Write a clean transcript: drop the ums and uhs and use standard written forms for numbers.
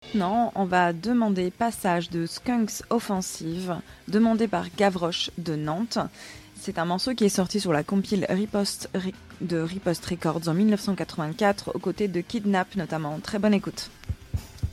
maintenant, on va demander Passage de Skunks Offensive, demandé par Gavroche de Nantes. C'est un morceau qui est sorti sur la compile de Riposte Records en 1984, aux côtés de Kidnap notamment. Très bonne écoute.